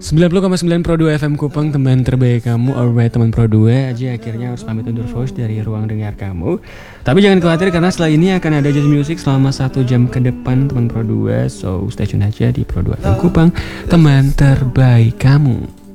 90,9 Pro 2 FM Kupang, teman terbaik kamu. Alright teman Pro 2, aja akhirnya harus pamit undur voice dari ruang dengar kamu. Tapi jangan khawatir karena setelah ini akan ada jazz music selama 1 jam ke depan teman Pro 2. So stay tune aja di Pro 2 FM Kupang, teman terbaik kamu.